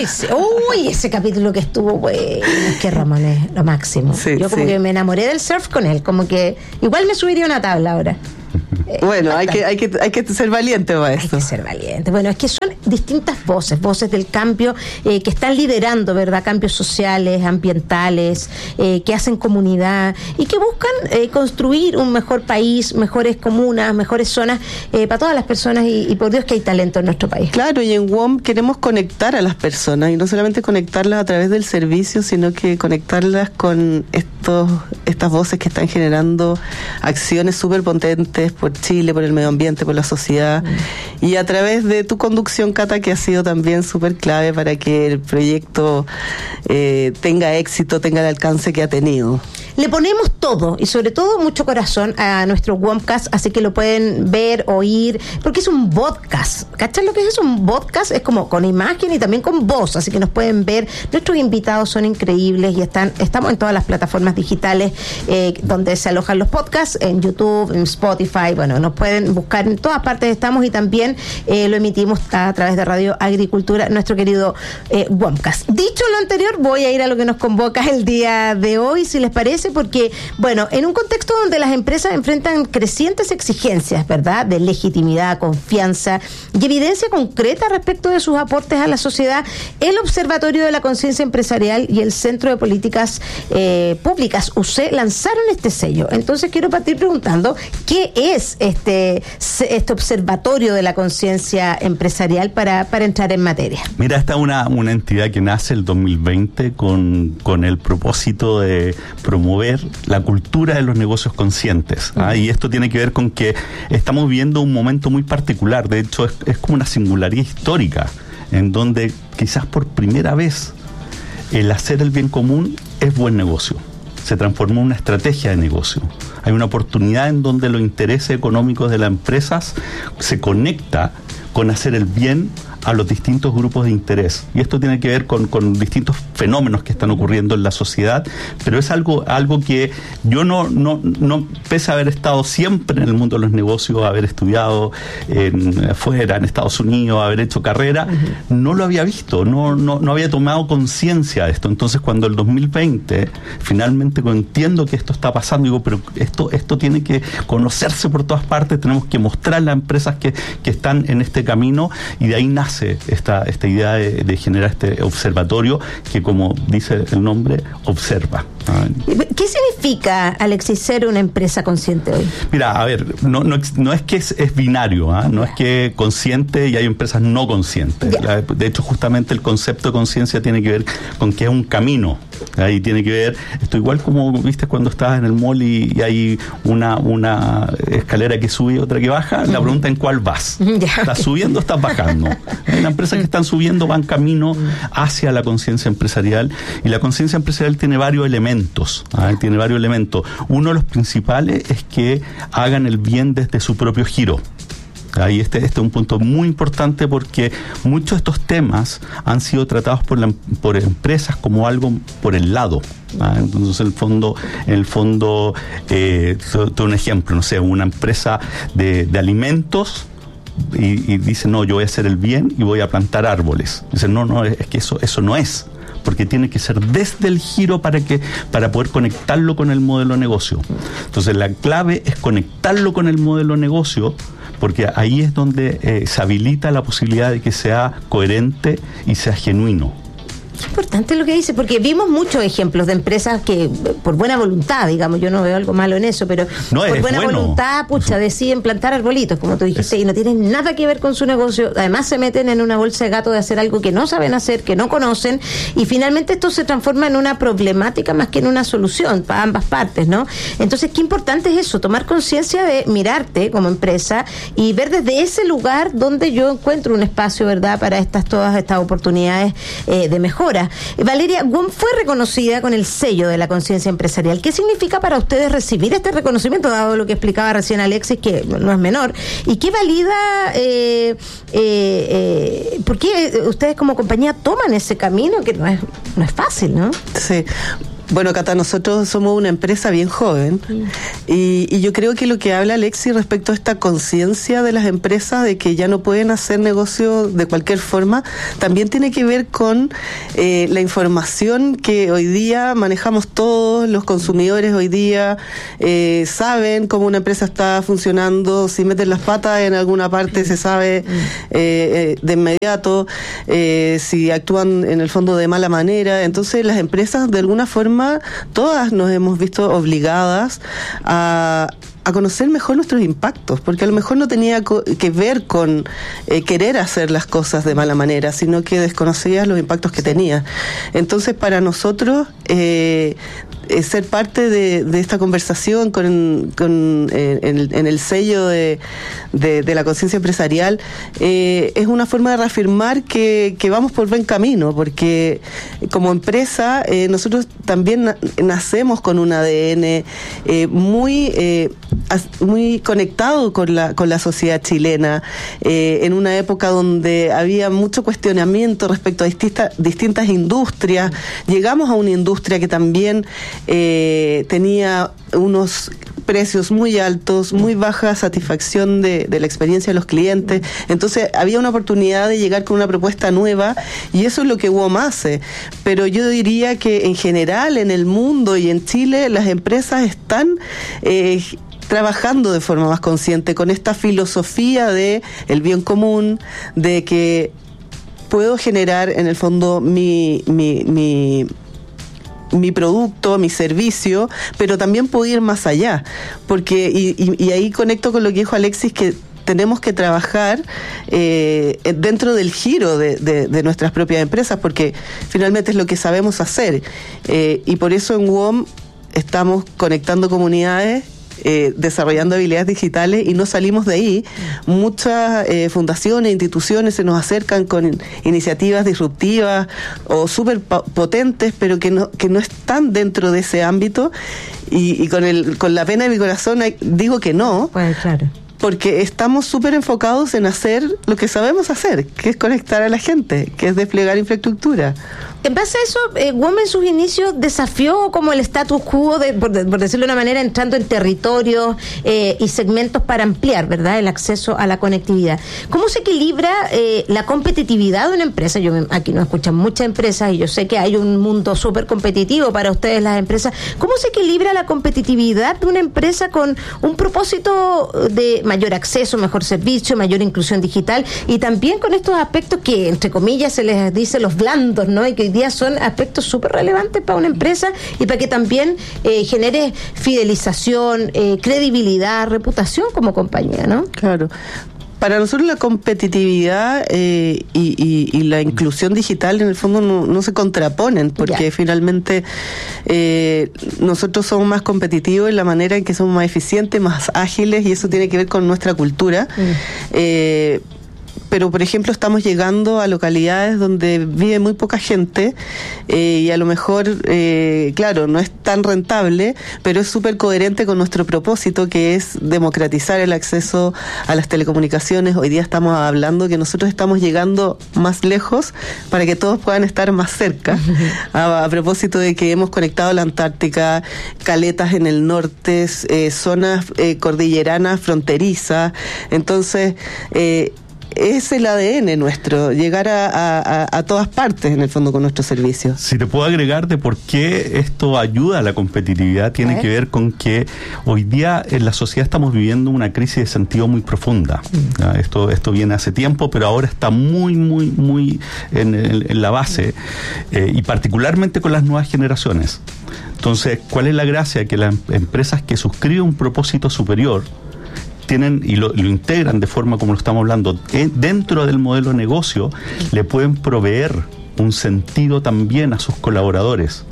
Q: Uy, ese capítulo que estuvo, bueno, que Ramón es lo máximo. Sí, yo como que me enamoré del surf con él, como que igual me subiría una tabla ahora.
A: Bueno, hay que ser valiente para esto.
Q: Hay que ser valiente. Bueno, es que son distintas voces del cambio que están liderando, ¿verdad? Cambios sociales, ambientales, que hacen comunidad y que buscan construir un mejor país, mejores comunas, mejores zonas para todas las personas y por Dios que hay talento en nuestro país.
A: Claro, y en WOM queremos conectar a las personas y no solamente conectarlas a través del servicio, sino que conectarlas con estas voces que están generando acciones súper potentes por Chile, por el medio ambiente, por la sociedad, y a través de tu conducción, Cata, que ha sido también súper clave para que el proyecto tenga éxito, tenga el alcance que ha tenido.
Q: Le ponemos todo y sobre todo mucho corazón a nuestro WOMcast, así que lo pueden ver, oír, porque es un podcast. ¿Cachai lo que es un podcast? Es como con imagen y también con voz, así que nos pueden ver. Nuestros invitados son increíbles y estamos en todas las plataformas digitales donde se alojan los podcasts, en YouTube, en Spotify, bueno, nos pueden buscar en todas partes estamos y también lo emitimos a través de Radio Agricultura, nuestro querido WOMcast. Dicho lo anterior, voy a ir a lo que nos convoca el día de hoy, si les parece, porque, bueno, en un contexto donde las empresas enfrentan crecientes exigencias, ¿verdad?, de legitimidad, confianza y evidencia concreta respecto de sus aportes a la sociedad, el Observatorio de la Conciencia Empresarial y el Centro de Políticas Públicas, UC, lanzaron este sello. Entonces quiero partir preguntando, ¿qué es este Observatorio de la Conciencia Empresarial para entrar en materia?
V: Mira, esta es una entidad que nace el 2020 con el propósito de promover la cultura de los negocios conscientes. Y esto tiene que ver con que estamos viviendo un momento muy particular. De hecho, es como una singularidad histórica, en donde quizás por primera vez el hacer el bien común es buen negocio. Se transformó en una estrategia de negocio. Hay una oportunidad en donde los intereses económicos de las empresas se conecta con hacer el bien a los distintos grupos de interés. Y esto tiene que ver con distintos fenómenos que están ocurriendo en la sociedad, pero es algo que yo no pese a haber estado siempre en el mundo de los negocios, haber estudiado afuera, en Estados Unidos, haber hecho carrera, no lo había visto, no había tomado conciencia de esto. Entonces, cuando el 2020 finalmente entiendo que esto está pasando, digo, pero esto tiene que conocerse por todas partes, tenemos que mostrar a las empresas que están en este camino, y de ahí nace esta idea de generar este observatorio que, como dice el nombre, observa.
Q: ¿Qué significa, Alexis, ser una empresa consciente hoy?
V: Mira, a ver, no es que es binario, no es que consciente y hay empresas no conscientes. De hecho, justamente el concepto de conciencia tiene que ver con que es un camino. Ahí tiene que ver, esto igual como viste cuando estás en el mall y hay una escalera que sube y otra que baja, la pregunta en cuál vas. ¿Estás subiendo o estás bajando? Hay empresas que están subiendo, van camino hacia la conciencia empresarial, y la conciencia empresarial tiene varios elementos. Uno de los principales es que hagan el bien desde su propio giro. Ahí este es un punto muy importante, porque muchos de estos temas han sido tratados por empresas como algo por el lado. Entonces, en el fondo, todo un ejemplo, no sé, una empresa de alimentos y dice, no, yo voy a hacer el bien y voy a plantar árboles. Dice, no, es que eso no es. porque tiene que ser desde el giro para poder conectarlo con el modelo de negocio. Entonces la clave es conectarlo con el modelo de negocio, porque ahí es donde se habilita la posibilidad de que sea coherente y sea genuino.
Q: Qué importante lo que dice, porque vimos muchos ejemplos de empresas que, por buena voluntad, digamos, yo no veo algo malo en eso, pero por buena voluntad, deciden plantar arbolitos, como tú dijiste, y no tienen nada que ver con su negocio. Además se meten en una bolsa de gato de hacer algo que no saben hacer, que no conocen, y finalmente esto se transforma en una problemática más que en una solución para ambas partes, ¿no? Entonces, qué importante es eso, tomar conciencia de mirarte como empresa y ver desde ese lugar donde yo encuentro un espacio, ¿verdad?, para todas estas oportunidades de mejora. Valeria, WOM fue reconocida con el sello de la conciencia empresarial. ¿Qué significa para ustedes recibir este reconocimiento, dado lo que explicaba recién Alexis, que no es menor? ¿Y qué valida, por qué ustedes como compañía toman ese camino, que no es fácil, ¿no?
A: Sí. Bueno, Cata, nosotros somos una empresa bien joven y yo creo que lo que habla Alexis respecto a esta conciencia de las empresas de que ya no pueden hacer negocio de cualquier forma, también tiene que ver con la información que hoy día manejamos todos, los consumidores hoy día saben cómo una empresa está funcionando, si meten las patas en alguna parte se sabe de inmediato, si actúan en el fondo de mala manera. Entonces las empresas de alguna forma todas nos hemos visto obligadas a conocer mejor nuestros impactos, porque a lo mejor no tenía que ver con querer hacer las cosas de mala manera, sino que desconocías los impactos que tenía. Entonces, para nosotros, ser parte de esta conversación en el sello de la conciencia empresarial es una forma de reafirmar que vamos por buen camino, porque como empresa nosotros también nacemos con un ADN muy conectado con la sociedad chilena, en una época donde había mucho cuestionamiento respecto a distintas industrias. Llegamos a una industria que también tenía unos precios muy altos, muy baja satisfacción de la experiencia de los clientes. Entonces había una oportunidad de llegar con una propuesta nueva y eso es lo que WOM hace. Pero yo diría que en general en el mundo y en Chile las empresas están trabajando de forma más consciente con esta filosofía de el bien común, de que puedo generar en el fondo mi producto, mi servicio, pero también puedo ir más allá, porque y ahí conecto con lo que dijo Alexis, que tenemos que trabajar dentro del giro de nuestras propias empresas, porque finalmente es lo que sabemos hacer, y por eso en WOM estamos conectando comunidades, desarrollando habilidades digitales y no salimos de ahí. Muchas fundaciones, instituciones se nos acercan con iniciativas disruptivas o súper potentes, pero que no están dentro de ese ámbito y con la pena de mi corazón digo que no.
Q: Pues claro.
A: Porque estamos súper enfocados en hacer lo que sabemos hacer, que es conectar a la gente, que es desplegar infraestructura.
Q: En base a eso, WOM en sus inicios desafió como el status quo, por decirlo de una manera, entrando en territorios y segmentos para ampliar, ¿verdad?, el acceso a la conectividad. ¿Cómo se equilibra la competitividad de una empresa? Aquí nos escuchan muchas empresas y yo sé que hay un mundo súper competitivo para ustedes, las empresas. ¿Cómo se equilibra la competitividad de una empresa con un propósito de mayor acceso, mejor servicio, mayor inclusión digital y también con estos aspectos que, entre comillas, se les dice los blandos, ¿no?, y que hoy día son aspectos súper relevantes para una empresa y para que también genere fidelización, credibilidad, reputación como compañía, ¿no?
A: Claro. Para nosotros la competitividad y la inclusión digital en el fondo no se contraponen, porque finalmente nosotros somos más competitivos en la manera en que somos más eficientes, más ágiles, y eso tiene que ver con nuestra cultura. Pero, por ejemplo, estamos llegando a localidades donde vive muy poca gente y a lo mejor, claro, no es tan rentable, pero es súper coherente con nuestro propósito, que es democratizar el acceso a las telecomunicaciones. Hoy día estamos hablando que nosotros estamos llegando más lejos para que todos puedan estar más cerca. A propósito de que hemos conectado la Antártica, caletas en el norte, zonas cordilleranas fronterizas. Entonces, es el ADN nuestro, llegar a todas partes en el fondo con nuestros servicios.
V: Si te puedo agregar de por qué esto ayuda a la competitividad, tiene que ver con que hoy día en la sociedad estamos viviendo una crisis de sentido muy profunda. Esto viene hace tiempo, pero ahora está muy en la base, y particularmente con las nuevas generaciones. Entonces, ¿cuál es la gracia? Que las empresas que suscriben un propósito superior tienen y lo integran de forma como lo estamos hablando dentro del modelo de negocio, le pueden proveer un sentido también a sus colaboradores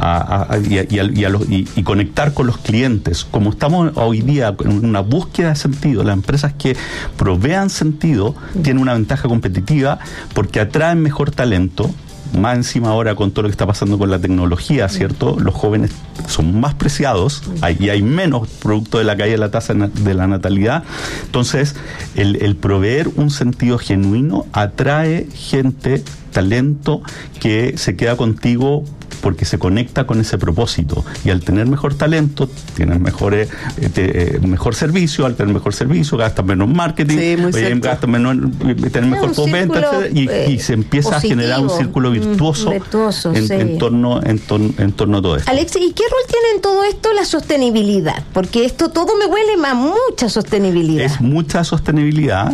V: y conectar con los clientes. Como estamos hoy día en una búsqueda de sentido, las empresas que provean sentido tienen una ventaja competitiva porque atraen mejor talento. Más encima ahora con todo lo que está pasando con la tecnología, ¿cierto? Los jóvenes son más preciados y hay menos producto de la caída de la tasa de la natalidad. Entonces, el proveer un sentido genuino atrae gente, talento, que se queda contigo porque se conecta con ese propósito, y al tener mejor talento tienes mejor servicio, al tener mejor servicio gastas menos marketing, gastas menos, tener mejor postventa, y se empieza a generar un círculo virtuoso en torno a todo esto.
Q: Alex, ¿y qué rol tiene en todo esto la sostenibilidad? Porque esto todo me huele a mucha sostenibilidad.
V: Es mucha sostenibilidad.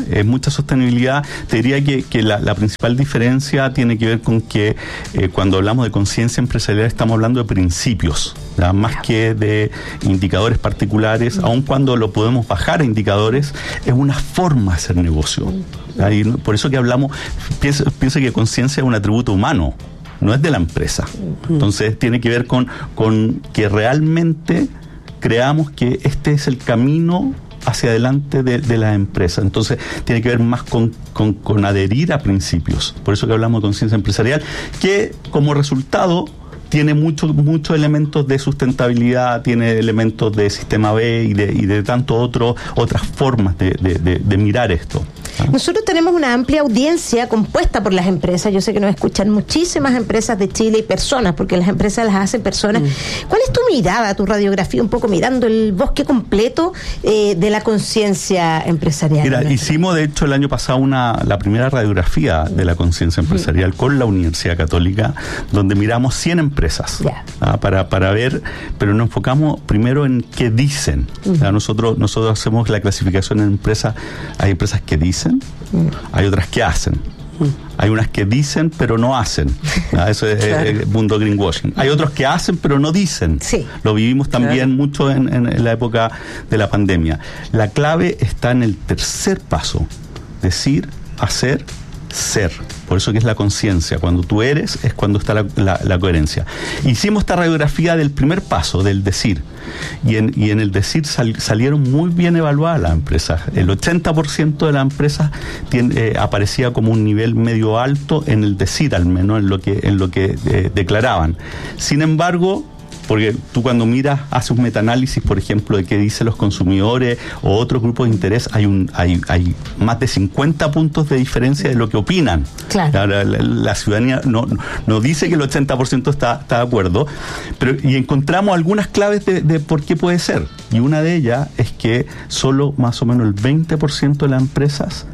V: Te diría que la principal diferencia tiene que ver con que cuando hablamos de conciencia empresarial estamos hablando de principios, ¿ya? Más que de indicadores particulares, aun cuando lo podemos bajar a indicadores, es una forma de hacer negocio. Y por eso que hablamos, piensa que conciencia es un atributo humano, no es de la empresa. Entonces tiene que ver con que realmente creamos que este es el camino hacia adelante de la empresa. Entonces tiene que ver más con adherir a principios. Por eso que hablamos de conciencia empresarial, que como resultado tiene muchos elementos de sustentabilidad, tiene elementos de sistema B y de otras formas de mirar esto.
Q: Nosotros tenemos una amplia audiencia compuesta por las empresas. Yo sé que nos escuchan muchísimas empresas de Chile y personas, porque las empresas las hacen personas. ¿Cuál es tu mirada, tu radiografía, un poco mirando el bosque completo de la conciencia empresarial?
V: Mira, hicimos de hecho el año pasado la primera radiografía de la conciencia empresarial con la Universidad Católica, donde miramos 100 empresas para ver, pero nos enfocamos primero en qué dicen. Nosotros hacemos la clasificación en empresas. Hay empresas que dicen, hay otras que hacen, hay unas que dicen pero no hacen. Eso es el mundo greenwashing. Hay otros que hacen pero no dicen. Lo vivimos también mucho en la época de la pandemia. La clave está en el tercer paso: decir, hacer, ser. Por eso que es la conciencia. Cuando tú eres es cuando está la coherencia. Hicimos esta radiografía del primer paso, del decir. Y en el decir salieron muy bien evaluadas las empresas. El 80% de las empresas aparecía como un nivel medio alto en el decir, al menos en lo que declaraban. Sin embargo, porque tú cuando miras, haces un metaanálisis, por ejemplo, de qué dicen los consumidores o otros grupos de interés, hay más de 50 puntos de diferencia de lo que opinan. La ciudadanía no dice que el 80% está de acuerdo, y encontramos algunas claves de por qué puede ser. Y una de ellas es que solo más o menos el 20% de las empresas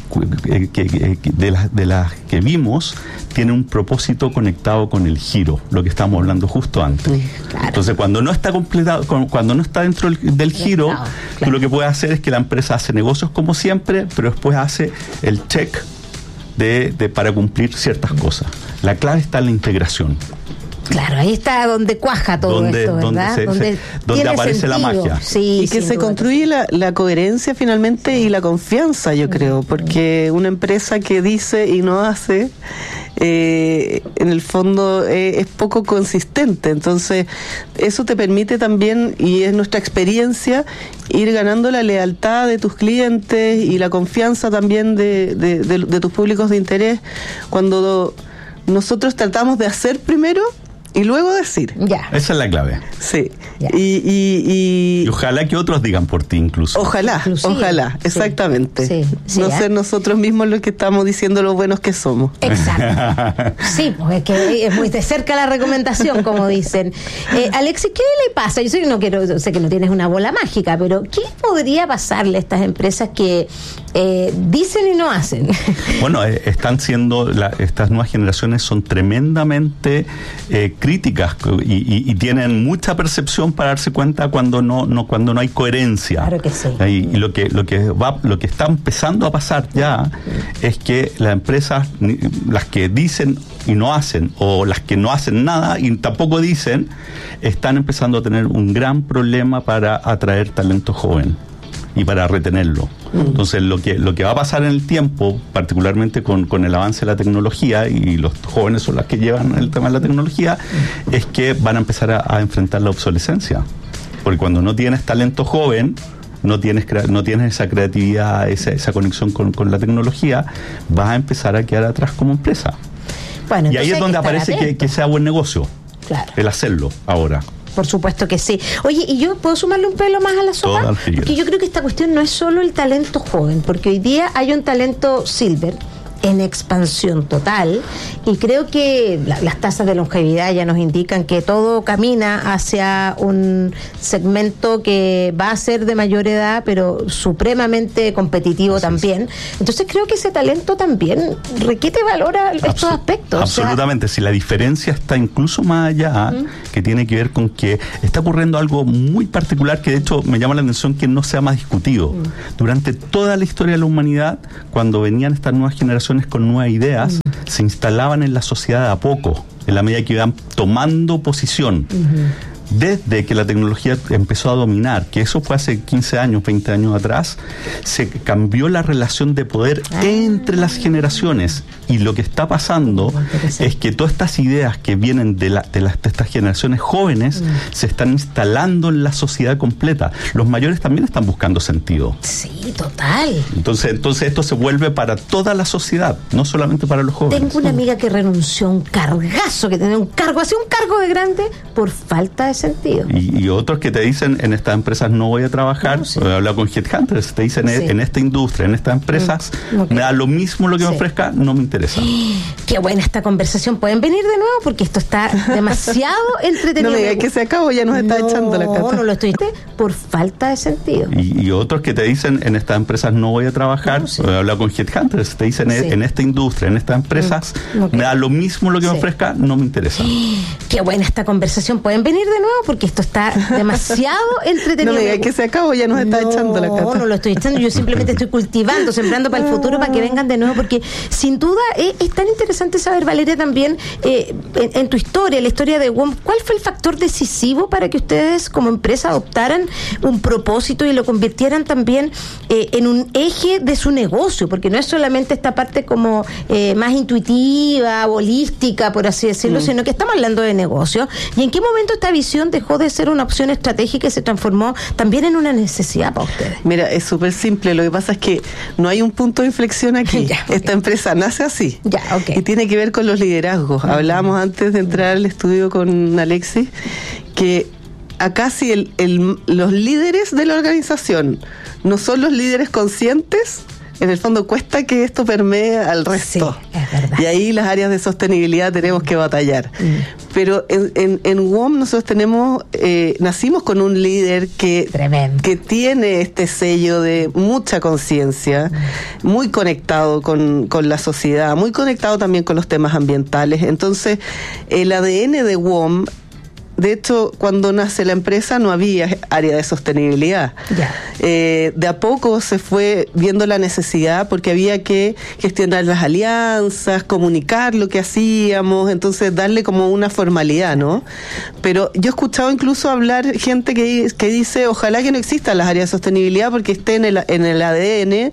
V: de las que vimos tiene un propósito conectado con el giro, lo que estábamos hablando justo antes. Entonces, cuando no está completado, cuando no está dentro del giro, tú lo que puedes hacer es que la empresa hace negocios como siempre, pero después hace el check para cumplir ciertas cosas. La clave está en la integración.
Q: Claro, ahí está donde cuaja todo esto, ¿verdad?
V: Donde aparece sentido. La magia.
A: Y que se construye la coherencia finalmente y la confianza, yo creo, porque una empresa que dice y no hace, en el fondo es poco consistente. Entonces eso te permite también, y es nuestra experiencia, ir ganando la lealtad de tus clientes y la confianza también de tus públicos de interés, cuando nosotros tratamos de hacer primero y luego decir.
V: Esa es la clave.
A: Sí.
V: Y ojalá que otros digan por ti incluso.
A: Ojalá, exactamente. No ser nosotros mismos los que estamos diciendo lo buenos que somos.
Q: Exacto. Sí, pues es que es muy de cerca la recomendación, como dicen. Alexis, ¿qué le pasa? Yo sé que no tienes una bola mágica, pero ¿qué podría pasarle a estas empresas que dicen y no hacen.
V: Bueno, están siendo, estas nuevas generaciones son tremendamente críticas y tienen mucha percepción para darse cuenta cuando no hay coherencia.
Q: Claro que sí.
V: Y lo que está empezando a pasar ya es que las empresas, las que dicen y no hacen, o las que no hacen nada y tampoco dicen, están empezando a tener un gran problema para atraer talento joven y para retenerlo. Entonces lo que va a pasar en el tiempo, particularmente con el avance de la tecnología, y los jóvenes son los que llevan el tema de la tecnología, es que van a empezar a enfrentar la obsolescencia, porque cuando no tienes talento joven, no tienes esa creatividad, esa conexión con la tecnología, vas a empezar a quedar atrás como empresa.
Q: Bueno,
V: y ahí es donde aparece que sea buen negocio,
Q: claro,
V: el hacerlo ahora.
Q: Por supuesto que sí. Oye, ¿y yo puedo sumarle un pelo más a la sopa? Porque yo creo que esta cuestión no es solo el talento joven, porque hoy día hay un talento silver en expansión total, y creo que las tasas de longevidad ya nos indican que todo camina hacia un segmento que va a ser de mayor edad, pero supremamente competitivo también. Entonces creo que ese talento también requiere valor a estos aspectos.
V: Absolutamente, si la diferencia está incluso más allá, que tiene que ver con que está ocurriendo algo muy particular que de hecho me llama la atención que no sea más discutido. Durante toda la historia de la humanidad, cuando venían estas nuevas generaciones con nuevas ideas, se instalaban en la sociedad a poco, en la medida que iban tomando posición. Desde que la tecnología empezó a dominar, que eso fue hace 15 años, 20 años atrás, se cambió la relación de poder entre las generaciones. Y lo que está pasando es que todas estas ideas que vienen de estas generaciones jóvenes se están instalando en la sociedad completa. Los mayores también están buscando sentido.
Q: Sí, total.
V: Entonces esto se vuelve para toda la sociedad, no solamente para los jóvenes.
Q: Tengo una amiga que renunció a un cargazo, que tenía un cargo de grande, por falta de sentido.
V: Y otros que te dicen, en estas empresas no voy a trabajar, he hablado con Headhunters, te dicen, en esta industria, en estas empresas, me da lo mismo lo que me ofrezca, no me interesa.
Q: Qué buena esta conversación. ¿Pueden venir de nuevo? Porque esto está demasiado entretenido.
A: No me digas que se acabó, ya nos está echando la cata.
Q: No lo estoy por falta de sentido.
V: Y otros que te dicen, en estas empresas no voy a trabajar, he hablado con Headhunters, te dicen, en esta industria, en estas empresas, me da lo mismo lo que me ofrezca, no me interesa.
Q: Qué buena esta conversación. ¿Pueden venir de nuevo? Porque esto está demasiado entretenido.
A: No me digas que se acabó, ya nos está echando la cata.
Q: No lo estoy echando, yo simplemente estoy cultivando, sembrando para el futuro, para que vengan de nuevo, porque sin duda es tan interesante saber, Valeria, también en tu historia, la historia de WOM, ¿cuál fue el factor decisivo para que ustedes como empresa adoptaran un propósito y lo convirtieran también en un eje de su negocio? Porque no es solamente esta parte como más intuitiva, holística, por así decirlo, sino que estamos hablando de negocio. ¿Y en qué momento esta visión dejó de ser una opción estratégica y se transformó también en una necesidad para ustedes?
A: Mira, es súper simple. Lo que pasa es que no hay un punto de inflexión aquí. Esta empresa nace así. Y tiene que ver con los liderazgos. Hablábamos antes de entrar al estudio con Alexis que acá si los líderes de la organización no son los líderes conscientes, en el fondo cuesta que esto permee al resto.
Q: Sí, es verdad.
A: Y ahí las áreas de sostenibilidad tenemos que batallar. Pero en WOM nosotros nacimos con un líder que tiene este sello de mucha conciencia, muy conectado con la sociedad, muy conectado también con los temas ambientales. Entonces, el ADN de WOM, de hecho, cuando nace la empresa no había área de sostenibilidad. De a poco se fue viendo la necesidad porque había que gestionar las alianzas, comunicar lo que hacíamos, entonces darle como una formalidad, ¿no? Pero yo he escuchado incluso hablar gente que dice, ojalá que no existan las áreas de sostenibilidad porque esté en el ADN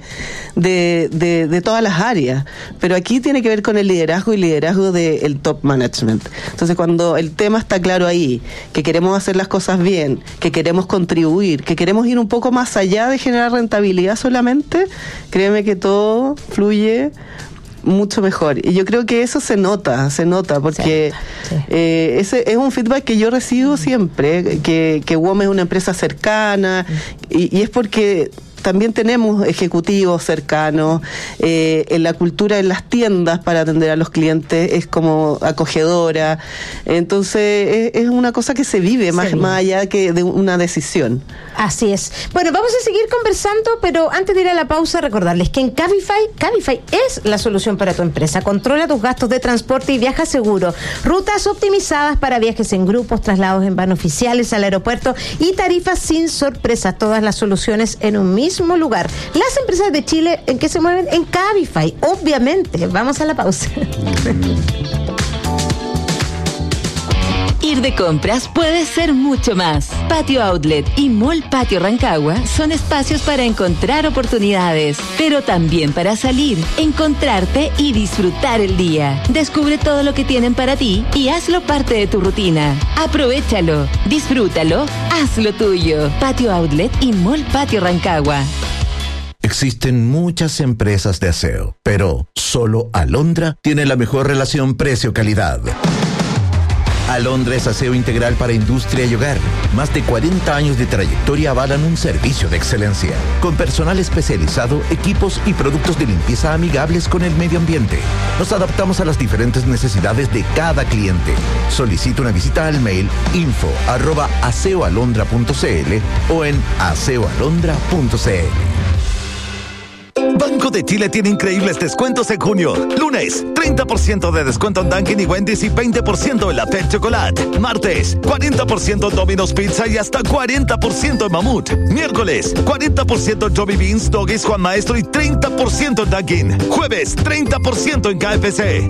A: de todas las áreas. Pero aquí tiene que ver con el liderazgo y liderazgo del top management. Entonces, cuando el tema está claro ahí, que queremos hacer las cosas bien, que queremos contribuir, que queremos ir un poco más allá de generar rentabilidad solamente, créeme que todo fluye mucho mejor. Y yo creo que eso se nota porque ese es un feedback que yo recibo siempre, que WOM es una empresa cercana, y es porque también tenemos ejecutivos cercanos, la cultura en las tiendas para atender a los clientes es como acogedora, entonces es una cosa que se vive más allá que de una decisión.
Q: Así es. Bueno, vamos a seguir conversando, pero antes de ir a la pausa, recordarles que en Cabify es la solución para tu empresa. Controla tus gastos de transporte y viaja seguro. Rutas optimizadas para viajes en grupos, traslados en van oficiales al aeropuerto y tarifas sin sorpresas. Todas las soluciones en un mismo lugar. Las empresas de Chile, ¿en qué se mueven? En Cabify, obviamente. Vamos a la pausa.
H: Ir de compras puede ser mucho más. Patio Outlet y Mall Patio Rancagua son espacios para encontrar oportunidades, pero también para salir, encontrarte y disfrutar el día. Descubre todo lo que tienen para ti y hazlo parte de tu rutina. Aprovéchalo, disfrútalo, hazlo tuyo. Patio Outlet y Mall Patio Rancagua.
B: Existen muchas empresas de aseo, pero solo Alondra tiene la mejor relación precio-calidad. Alondra es aseo integral para industria y hogar. Más de 40 años de trayectoria avalan un servicio de excelencia. Con personal especializado, equipos y productos de limpieza amigables con el medio ambiente. Nos adaptamos a las diferentes necesidades de cada cliente. Solicita una visita al mail info@aseoalondra.cl o en aseoalondra.cl.
C: Banco de Chile tiene increíbles descuentos en junio. Lunes, 30% de descuento en Dunkin' y Wendy's y 20% en la Pet Chocolate. Martes, 40% en Domino's Pizza y hasta 40% en Mamut. Miércoles, 40% en Joby Beans, Doggies, Juan Maestro y 30% en Dunkin'. Jueves, 30% en KFC.